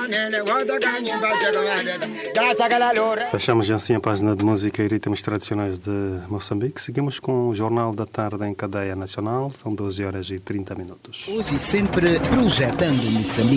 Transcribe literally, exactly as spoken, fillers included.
Fechamos assim a página de música e ritmos tradicionais de Moçambique. Seguimos com o Jornal da Tarde em cadeia nacional. São doze horas e trinta minutos. Hoje sempre projetando Moçambique.